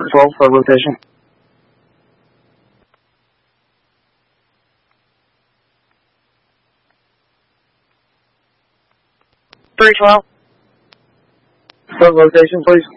12 for rotation. Bird 12. For rotation, please.